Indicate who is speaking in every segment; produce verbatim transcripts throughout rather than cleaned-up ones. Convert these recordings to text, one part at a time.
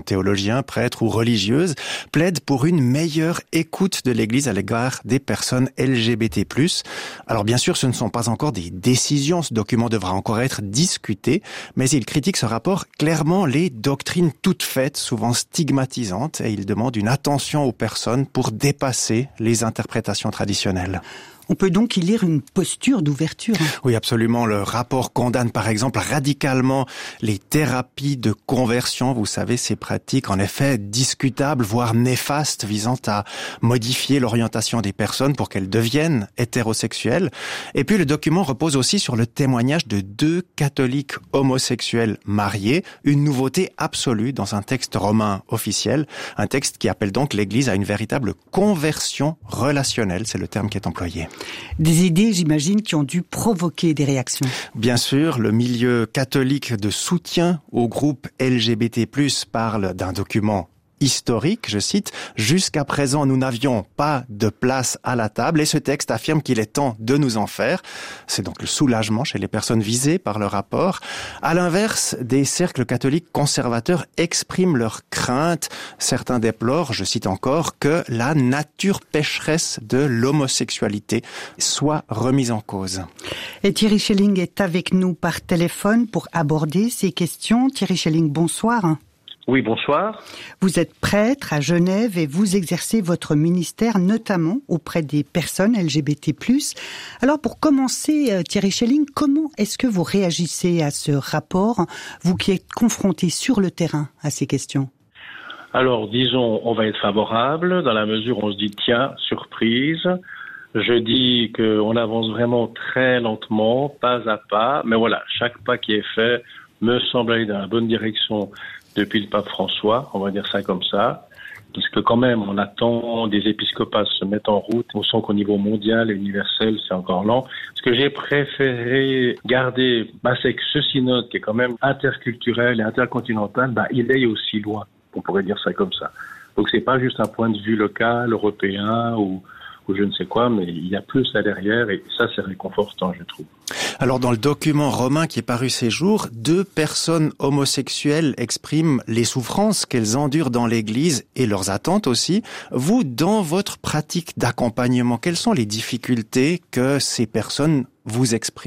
Speaker 1: théologiens, prêtres ou religieuses, plaident pour une meilleure écoute de l'Église à l'égard des personnes L G B T plus. Alors bien sûr, ce ne sont pas encore des décisions, ce document devra encore être discuté, mais il critique ce rapport clairement les doctrines toutes faites, souvent stigmatisantes, et il demande une attention aux personnes pour dépasser les interprétations traditionnelles.
Speaker 2: On peut donc y lire une posture d'ouverture.
Speaker 1: Oui, absolument. Le rapport condamne par exemple radicalement les thérapies de conversion. Vous savez, ces pratiques en effet discutables, voire néfastes, visant à modifier l'orientation des personnes pour qu'elles deviennent hétérosexuelles. Et puis le document repose aussi sur le témoignage de deux catholiques homosexuels mariés, une nouveauté absolue dans un texte romain officiel, un texte qui appelle donc l'Église à une véritable conversion relationnelle, c'est le terme qui est employé.
Speaker 2: Des idées, j'imagine, qui ont dû provoquer des réactions.
Speaker 1: Bien sûr, le milieu catholique de soutien au groupe L G B T plus, parle d'un document historique, je cite, « Jusqu'à présent, nous n'avions pas de place à la table » et ce texte affirme qu'il est temps de nous en faire. C'est donc le soulagement chez les personnes visées par le rapport. À l'inverse, des cercles catholiques conservateurs expriment leurs craintes. Certains déplorent, je cite encore, que la nature pécheresse de l'homosexualité soit remise en cause.
Speaker 2: Et Thierry Schelling est avec nous par téléphone pour aborder ces questions. Thierry Schelling, bonsoir.
Speaker 3: Oui, bonsoir.
Speaker 2: Vous êtes prêtre à Genève et vous exercez votre ministère notamment auprès des personnes L G B T plus. Alors pour commencer, Thierry Schelling, comment est-ce que vous réagissez à ce rapport, vous qui êtes confronté sur le terrain à ces questions ?
Speaker 3: Alors, disons, on va être favorable dans la mesure où on se dit, tiens, surprise. Je dis qu'on avance vraiment très lentement, pas à pas. Mais voilà, chaque pas qui est fait me semble aller dans la bonne direction depuis le pape François, on va dire ça comme ça, puisque quand même on attend des épiscopats se mettre en route. On sent qu'au niveau mondial et universel, c'est encore lent. Ce que j'ai préféré garder, bah, c'est que ce synode, qui est quand même interculturel et intercontinental, bah, il aille aussi loin, on pourrait dire ça comme ça. Donc c'est pas juste un point de vue local, européen ou ou je ne sais quoi, mais il y a plus là derrière et ça c'est réconfortant, je trouve.
Speaker 1: Alors dans le document romain qui est paru ces jours, deux personnes homosexuelles expriment les souffrances qu'elles endurent dans l'Église et leurs attentes aussi. Vous, dans votre pratique d'accompagnement, quelles sont les difficultés que ces personnes vous expriment ?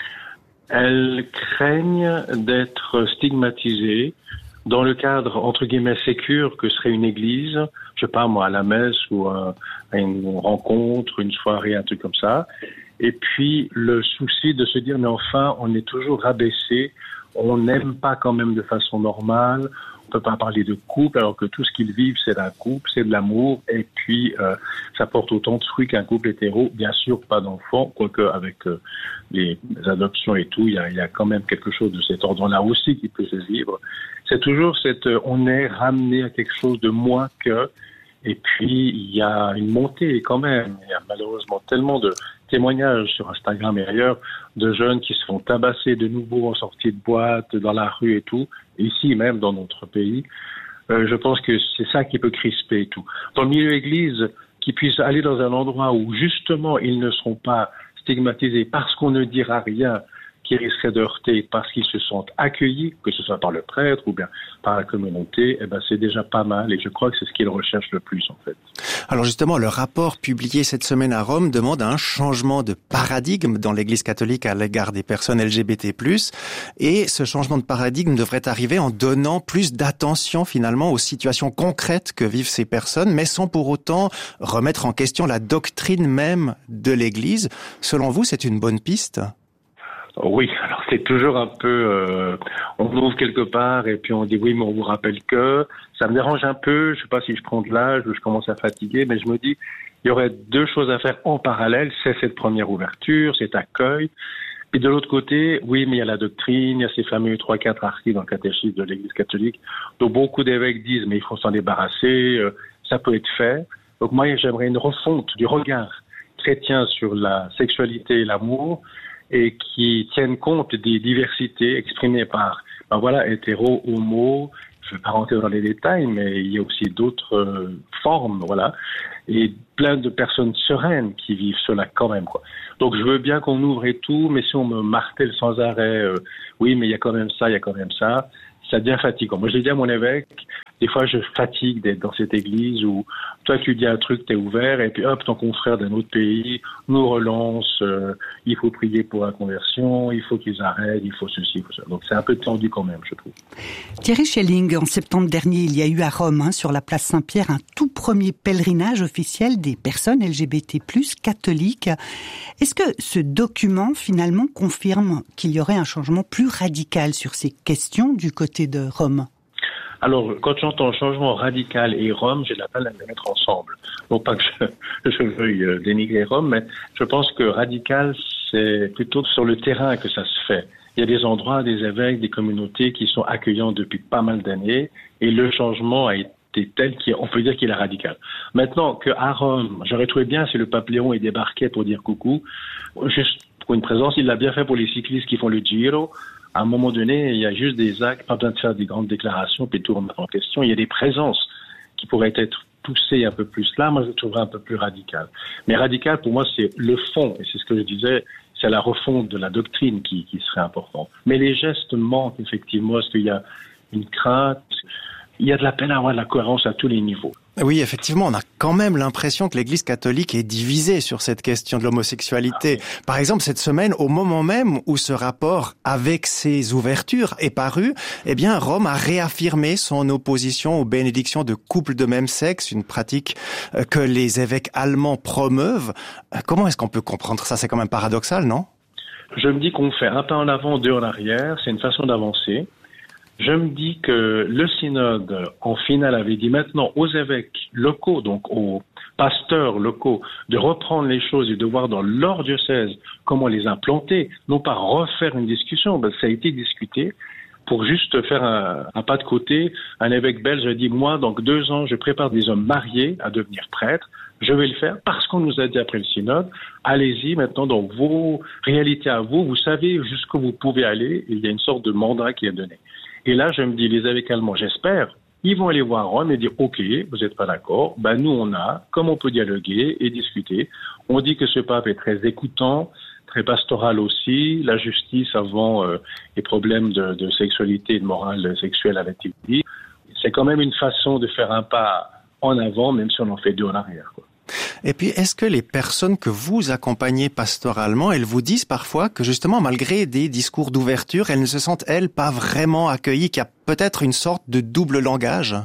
Speaker 3: Elles craignent d'être stigmatisées dans le cadre, entre guillemets, sécure que serait une église, je sais pas moi, à la messe ou à une rencontre, une soirée, un truc comme ça. Et puis, le souci de se dire, mais enfin, on est toujours rabaissé, on n'aime pas quand même de façon normale, on peut pas parler de couple, alors que tout ce qu'ils vivent, c'est d'un couple, c'est de l'amour, et puis euh, ça porte autant de fruits qu'un couple hétéro, bien sûr, pas d'enfants, quoique avec euh, les adoptions et tout, il y a, il y a quand même quelque chose de cet ordre-là aussi qui peut se vivre. C'est toujours cette, on est ramené à quelque chose de moins que, et puis il y a une montée quand même. Il y a malheureusement tellement de témoignages sur Instagram et ailleurs de jeunes qui se font tabasser de nouveau en sortie de boîte, dans la rue et tout, ici même dans notre pays. Euh, je pense que c'est ça qui peut crisper et tout. Dans le milieu église, qu'ils puissent aller dans un endroit où justement ils ne seront pas stigmatisés parce qu'on ne dira rien, qui risqueraient de heurter parce qu'ils se sentent accueillis, que ce soit par le prêtre ou bien par la communauté, eh ben c'est déjà pas mal et je crois que c'est ce qu'ils recherchent le plus en fait.
Speaker 1: Alors justement, le rapport publié cette semaine à Rome demande un changement de paradigme dans l'Église catholique à l'égard des personnes L G B T plus, et ce changement de paradigme devrait arriver en donnant plus d'attention finalement aux situations concrètes que vivent ces personnes, mais sans pour autant remettre en question la doctrine même de l'Église. Selon vous, c'est une bonne piste ?
Speaker 3: Oui, alors c'est toujours un peu, euh, on ouvre quelque part et puis on dit oui, mais on vous rappelle que, ça me dérange un peu, je sais pas si je prends de l'âge ou je commence à fatiguer, mais je me dis, il y aurait deux choses à faire en parallèle, c'est cette première ouverture, cet accueil, et de l'autre côté, oui, mais il y a la doctrine, il y a ces fameux trois quatre articles dans le catéchisme de l'Église catholique, dont beaucoup d'évêques disent, mais il faut s'en débarrasser, euh, ça peut être fait. Donc moi, j'aimerais une refonte du regard chrétien sur la sexualité et l'amour, et qui tiennent compte des diversités exprimées par, ben voilà, hétéro, homo, je ne vais pas rentrer dans les détails, mais il y a aussi d'autres euh, formes, voilà, et plein de personnes sereines qui vivent cela quand même, quoi. Donc je veux bien qu'on ouvre et tout, mais si on me martèle sans arrêt, euh, oui, mais il y a quand même ça, il y a quand même ça, ça devient fatigant. Moi, je l'ai dit à mon évêque, des fois je fatigue d'être dans cette église où toi tu dis un truc, t'es ouvert, et puis hop, ton confrère d'un autre pays nous relance, euh, il faut prier pour la conversion, il faut qu'ils arrêtent, il faut ceci, il faut ça. Donc c'est un peu tendu quand même, je trouve.
Speaker 2: Thierry Schelling, en septembre dernier, il y a eu à Rome, hein, sur la place Saint-Pierre, un tout premier pèlerinage officiel des personnes L G B T plus, catholiques. Est-ce que ce document, finalement, confirme qu'il y aurait un changement plus radical sur ces questions du côté de Rome?
Speaker 3: Alors, quand j'entends changement radical et Rome, j'ai de la peine à les mettre ensemble. Non pas que je, je veuille dénigrer Rome, mais je pense que radical, c'est plutôt sur le terrain que ça se fait. Il y a des endroits, des évêques, des communautés qui sont accueillants depuis pas mal d'années, et le changement a été tel qu'on peut dire qu'il est radical. Maintenant, qu'à Rome, j'aurais trouvé bien si le pape Léon y débarquait pour dire coucou, juste pour une présence, il l'a bien fait pour les cyclistes qui font le Giro. À un moment donné, il y a juste des actes, pas besoin de faire des grandes déclarations, puis tout remettre en question. Il y a des présences qui pourraient être poussées un peu plus là. Moi, je le trouverais un peu plus radical. Mais radical, pour moi, c'est le fond. Et c'est ce que je disais, c'est la refonte de la doctrine qui, qui serait important. Mais les gestes manquent, effectivement. Est-ce qu'il y a une crainte? Il y a de la peine à avoir de la cohérence à tous les niveaux.
Speaker 1: Oui, effectivement, on a quand même l'impression que l'Église catholique est divisée sur cette question de l'homosexualité. Par exemple, cette semaine, au moment même où ce rapport, avec ses ouvertures, est paru, eh bien, Rome a réaffirmé son opposition aux bénédictions de couples de même sexe, une pratique que les évêques allemands promeuvent. Comment est-ce qu'on peut comprendre ça? C'est quand même paradoxal, non?
Speaker 3: Je me dis qu'on fait un pas en avant, deux en arrière. C'est une façon d'avancer. Je me dis que le synode, en finale, avait dit maintenant aux évêques locaux, donc aux pasteurs locaux, de reprendre les choses et de voir dans leur diocèse comment les implanter, non pas refaire une discussion, ben, ça a été discuté. Pour juste faire un, un pas de côté, un évêque belge a dit, moi, dans deux ans, je prépare des hommes mariés à devenir prêtres. Je vais le faire parce qu'on nous a dit après le synode, allez-y maintenant dans vos réalités à vous, vous savez jusqu'où vous pouvez aller, et il y a une sorte de mandat qui est donné. Et là, je me dis, les évêques allemands, j'espère, ils vont aller voir Rome et dire, OK, vous n'êtes pas d'accord, ben nous on a, comme on peut dialoguer et discuter. On dit que ce pape est très écoutant, très pastoral aussi, la justice avant euh, les problèmes de, de sexualité et de morale sexuelle, avait-il dit. C'est quand même une façon de faire un pas en avant, même si on en fait deux en arrière, quoi.
Speaker 1: Et puis, est-ce que les personnes que vous accompagnez pastoralement, elles vous disent parfois que justement, malgré des discours d'ouverture, elles ne se sentent, elles, pas vraiment accueillies, qu'il y a peut-être une sorte de double langage?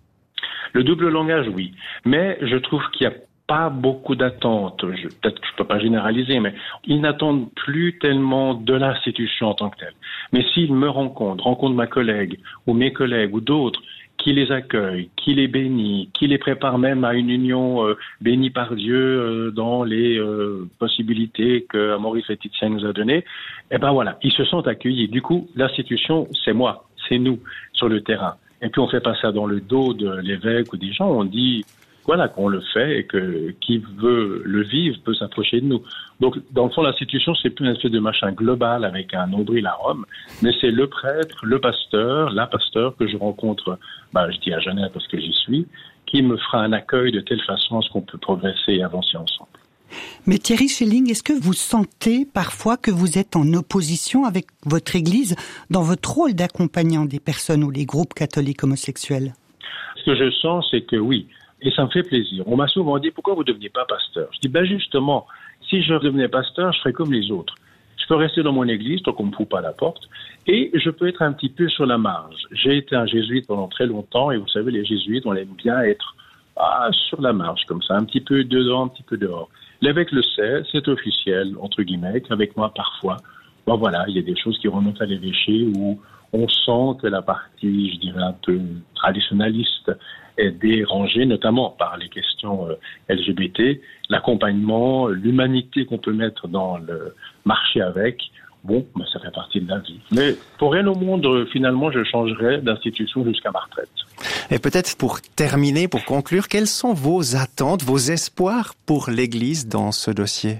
Speaker 3: Le double langage, oui. Mais je trouve qu'il n'y a pas beaucoup d'attentes. Je, peut-être que je ne peux pas généraliser, mais ils n'attendent plus tellement de l'institution en tant que telle. Mais s'ils me rencontrent, rencontrent ma collègue ou mes collègues ou d'autres, qui les accueille, qui les bénit, qui les prépare même à une union euh, bénie par Dieu euh, dans les euh, possibilités que Maurice Laetitia nous a données, eh ben voilà, ils se sont accueillis. Du coup, l'institution, c'est moi, c'est nous sur le terrain. Et puis on fait pas ça dans le dos de l'évêque ou des gens, on dit voilà qu'on le fait et que qui veut le vivre peut s'approcher de nous. Donc dans le fond, l'institution, c'est plus une espèce de machin global avec un nombril à Rome, mais c'est le prêtre, le pasteur, la pasteur que je rencontre, bah, je dis à Genève parce que j'y suis, qui me fera un accueil de telle façon à ce qu'on peut progresser et avancer ensemble.
Speaker 2: Mais Thierry Schelling, est-ce que vous sentez parfois que vous êtes en opposition avec votre Église dans votre rôle d'accompagnant des personnes ou les groupes catholiques homosexuels?
Speaker 3: Ce que je sens, c'est que oui, et ça me fait plaisir. On m'a souvent dit, pourquoi vous ne deveniez pas pasteur? Je dis, ben justement, si je devenais pasteur, je ferais comme les autres. Je peux rester dans mon église tant qu'on ne me fout pas à la porte, et je peux être un petit peu sur la marge. J'ai été un jésuite pendant très longtemps, et vous savez, les jésuites, on aime bien être ah, sur la marge, comme ça, un petit peu dedans, un petit peu dehors. L'évêque le sait, c'est officiel, entre guillemets, qu'avec moi, parfois, ben voilà, il y a des choses qui remontent à l'évêché où on sent que la partie, je dirais, un peu traditionnaliste est dérangée, notamment par les questions L G B T, l'accompagnement, l'humanité qu'on peut mettre dans le marché avec. Bon, ben ça fait partie de la vie. Mais pour rien au monde, finalement, je changerai d'institution jusqu'à ma retraite.
Speaker 1: Et peut-être pour terminer, pour conclure, quelles sont vos attentes, vos espoirs pour l'Église dans ce dossier?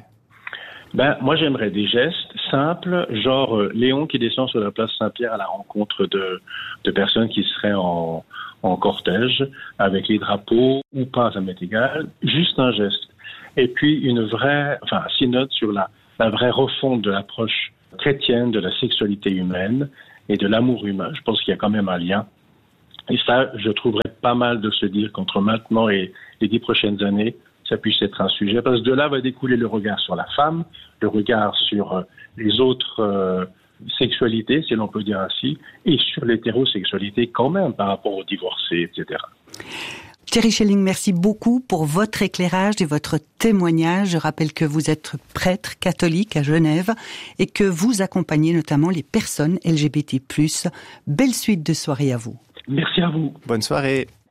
Speaker 3: Ben, moi, j'aimerais des gestes simples, genre euh, Léon qui descend sur la place Saint-Pierre à la rencontre de, de personnes qui seraient en, en cortège, avec les drapeaux, ou pas, ça m'est égal, juste un geste. Et puis une vraie, enfin, un synode sur la, la vraie refonte de l'approche chrétienne de la sexualité humaine et de l'amour humain. Je pense qu'il y a quand même un lien. Et ça, je trouverais pas mal de se dire qu'entre maintenant et les dix prochaines années, ça puisse être un sujet. Parce que de là va découler le regard sur la femme, le regard sur les autres euh, sexualités, si l'on peut dire ainsi, et sur l'hétérosexualité quand même par rapport aux divorcés, et cetera.
Speaker 2: Thierry Schelling, merci beaucoup pour votre éclairage et votre témoignage. Je rappelle que vous êtes prêtre catholique à Genève et que vous accompagnez notamment les personnes L G B T plus. Belle suite de soirée à vous.
Speaker 3: Merci à vous.
Speaker 1: Bonne soirée.